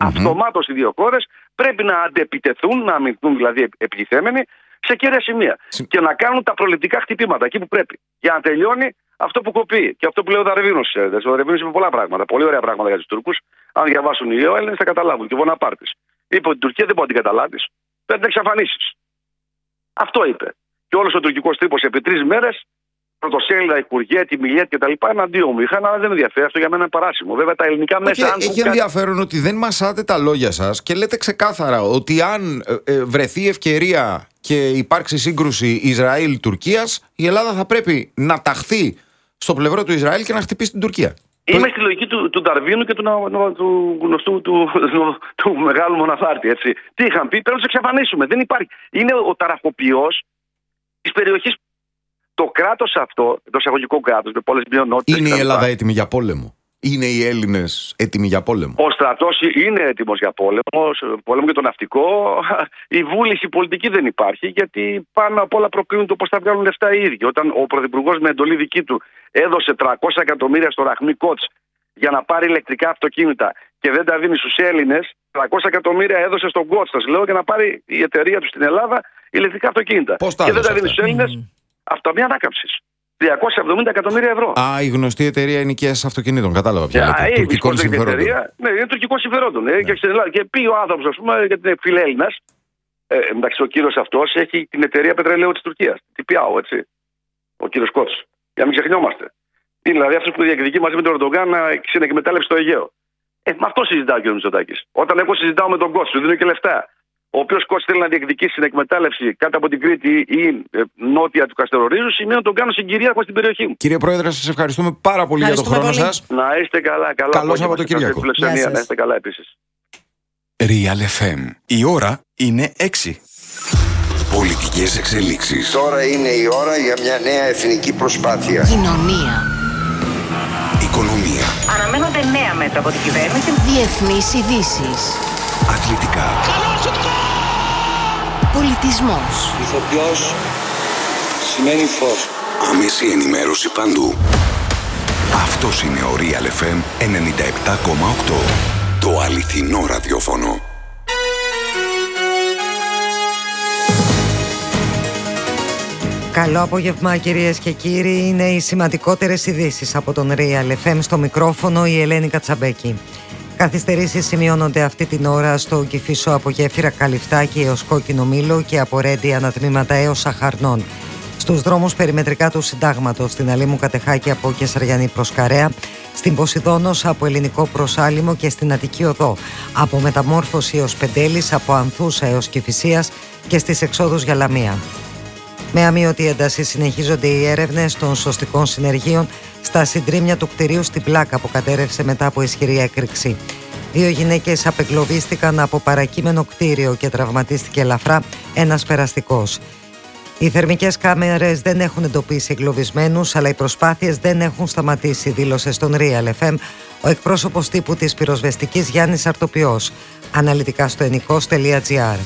Αυτομάτως οι δύο χώρες πρέπει να αντεπιτεθούν, να αμυνθούν δηλαδή επιτιθέμενοι σε κέρια σημεία. Και να κάνουν τα προληπτικά χτυπήματα εκεί που πρέπει. Για να τελειώνει αυτό που κοπεί. Και αυτό που λέει ο Δαρβίνος. Ο Δαρβίνος είπε πολλά πράγματα. Πολύ ωραία πράγματα για τους Τούρκους. Αν διαβάσουν οι Έλληνες θα καταλάβουν. Και ο Βοναπάρτης είπε ότι η Τουρκία δεν μπορεί να την καταλάβει. Πρέπει να εξαφανίσεις. Αυτό είπε. Και όλος ο τουρκικός τύπος επί 3 μέρες, πρωτοσέλιδα, υπουργέ, τη Μιλιέτ κτλ. Εναντίον μου είχαν, αλλά δεν ενδιαφέρει. Αυτό για μένα είναι παράσημο. Βέβαια τα ελληνικά μέσα. Έχει ενδιαφέρον ότι δεν μασάτε τα λόγια σας και λέτε ξεκάθαρα ότι αν βρεθεί ευκαιρία και υπάρξει σύγκρουση Ισραήλ-Τουρκίας, η Ελλάδα θα πρέπει να ταχθεί στο πλευρό του Ισραήλ και να χτυπήσει την Τουρκία. Είμαι στη λογική του Νταρβίνου και του γνωστού του μεγάλου Μοναφάρτη. Έτσι. Τι είχαν πει, πρέπει να τους εξαφανίσουμε. Δεν υπάρχει. Είναι ο ταραχοποιός της περιοχής. Το κράτος αυτό, το εισαγωγικό κράτος, με πολλές μειονότητες. Είναι η Ελλάδα έτοιμη για πόλεμο? Είναι οι Έλληνες έτοιμοι για πόλεμο? Ο στρατός είναι έτοιμος για πόλεμο για το ναυτικό. Η βούληση πολιτική δεν υπάρχει, γιατί πάνω απ' όλα προκρίνουν το πώς θα βγάλουν λεφτά οι ίδιοι. Όταν ο πρωθυπουργός με εντολή δική του έδωσε 300 εκατομμύρια στο Ραχμί Κότς για να πάρει ηλεκτρικά αυτοκίνητα και δεν τα δίνει στους Έλληνες, 300 εκατομμύρια έδωσε στον Κότς, σας λέω, για να πάρει η εταιρεία του στην Ελλάδα ηλεκτρικά αυτοκίνητα. Και δεν τα δίνει στους Έλληνες. Αυτό μια ανάκαμψη. 270 εκατομμύρια ευρώ. Α, η γνωστή εταιρεία ενοικίας αυτοκινήτων. Κατάλαβα πια. Τουρκικών συμφερόντων. Ναι, είναι τουρκικών συμφερόντων. Και πει ο άνθρωπος, ας πούμε, γιατί είναι φιλέλληνας. Εντάξει, ο κύριος αυτός έχει την εταιρεία πετρελαίου της Τουρκίας. Τι πιάω, έτσι. Ο κύριος Κότς. Για να μην ξεχνιόμαστε. Είναι δηλαδή αυτός που διεκδικεί μαζί με τον Ερντογκάν να συνεκμετάλλευση στο Αιγαίο. Με αυτό συζητάει ο κ. Μητσοτάκης. Όταν εγώ συζητάω με τον Κότς, του δίνω και λεφτά. Ο οποίος Κότς θέλει να διεκδικήσει την εκμετάλλευση κάτω από την Κρήτη ή νότια του Καστερορίζου, σημαίνει ότι τον κάνω συγκυρίαρχο στην περιοχή μου. Κύριε Πρόεδρε, σας ευχαριστούμε πάρα πολύ για τον χρόνο σας. Να είστε καλά. Καλό Σαββατοκύριακο. Να είστε καλά επίσης. Real FM. Η ώρα είναι 6. Πολιτικές εξελίξεις. Τώρα είναι η ώρα για μια νέα εθνική προσπάθεια. Κοινωνία. Οικονομία. Αναμένονται νέα μέτρα από την κυβέρνηση. Διεθνείς ειδήσεις. Αθλητικά. Πολιτισμός. Ηθοποιός σημαίνει φως. Άμεση ενημέρωση παντού. Αυτός είναι ο Real FM 97,8. Το αληθινό ραδιόφωνο. Καλό απόγευμα κυρίες και κύριοι. Είναι οι σημαντικότερες ειδήσεις από τον Real FM. Στο μικρόφωνο η Ελένη Κατσαμπέκη. Καθυστερήσεις σημειώνονται αυτή την ώρα στο Κηφισό από Γέφυρα Καλυφτάκη έως Κόκκινο Μήλο και από Ρέντι ανατμήματα έως Σαχαρνών. Στους δρόμους περιμετρικά του Συντάγματος, στην Αλήμου Κατεχάκη από Κεσαριανή προς Καρέα, στην Ποσειδώνος από Ελληνικό προς Άλυμο και στην Αττική Οδό από Μεταμόρφωση έως Πεντέλης, από Ανθούσα έως Κηφισίας και στις εξόδους για Λαμία. Με αμείωτη ένταση συνεχίζονται οι έρευνες των σωστικών συνεργείων στα συντρίμμια του κτηρίου στην Πλάκα που κατέρευσε μετά από ισχυρή έκρηξη. 2 γυναίκες απεγκλωβίστηκαν από παρακείμενο κτίριο και τραυματίστηκε ελαφρά ένας περαστικός. Οι θερμικές κάμερες δεν έχουν εντοπίσει εγκλωβισμένους, αλλά οι προσπάθειες δεν έχουν σταματήσει, δήλωσε στον Real FM ο εκπρόσωπος τύπου της πυροσβεστικής Γιάννης Αρτοπιός, αναλυτικά στο ενικός.gr.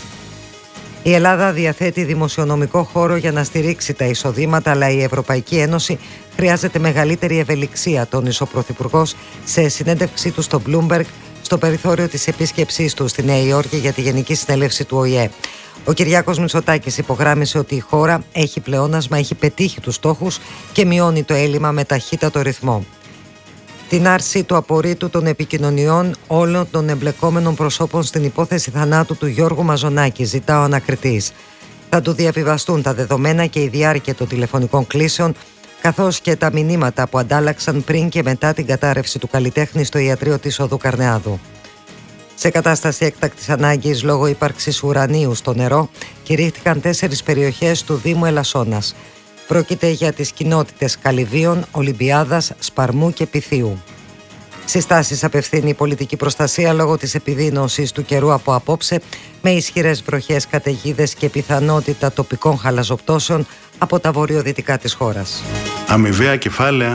Η Ελλάδα διαθέτει δημοσιονομικό χώρο για να στηρίξει τα εισοδήματα, αλλά η Ευρωπαϊκή Ένωση χρειάζεται μεγαλύτερη ευελιξία, τόνισε ο Πρωθυπουργός σε συνέντευξή του στο Bloomberg στο περιθώριο της επίσκεψής του στη Νέα Υόρκη για τη Γενική Συνέλευση του ΟΗΕ. Ο Κυριάκος Μητσοτάκης υπογράμμισε ότι η χώρα έχει πλεόνασμα, έχει πετύχει τους στόχους και μειώνει το έλλειμμα με ταχύτατο ρυθμό. Την άρση του απορρίτου των επικοινωνιών όλων των εμπλεκόμενων προσώπων στην υπόθεση θανάτου του Γιώργου Μαζονάκη, ζητά ο ανακριτής. Θα του διαβιβαστούν τα δεδομένα και η διάρκεια των τηλεφωνικών κλήσεων, καθώς και τα μηνύματα που αντάλλαξαν πριν και μετά την κατάρρευση του καλλιτέχνη στο ιατρείο της Οδού Καρνεάδου. Σε κατάσταση έκτακτης ανάγκης λόγω ύπαρξης ουρανίου στο νερό, κηρύχθηκαν 4 περιοχές του Δήμου Ελασσόνας. Πρόκειται για τις κοινότητες Καλυβίων, Ολυμπιάδας, Σπαρμού και Πυθίου. Συστάσεις απευθύνει η πολιτική προστασία λόγω της επιδείνωσης του καιρού από απόψε, με ισχυρές βροχές, καταιγίδες και πιθανότητα τοπικών χαλαζοπτώσεων από τα βορειοδυτικά της χώρας. Αμοιβαία κεφάλαια,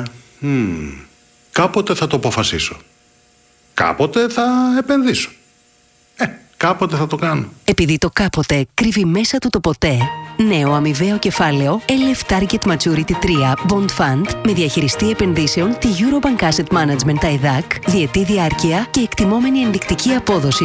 κάποτε θα το αποφασίσω. Κάποτε θα επενδύσω. Κάποτε θα το κάνω. Επειδή το κάποτε κρύβει μέσα του το ποτέ. Νέο αμοιβαίο κεφάλαιο LF Target Maturity 3 Bond Fund με διαχειριστή επενδύσεων τη Eurobank Asset Management ΤΑΙΔΑΚ, διετή διάρκεια και εκτιμόμενη ενδεικτική απόδοση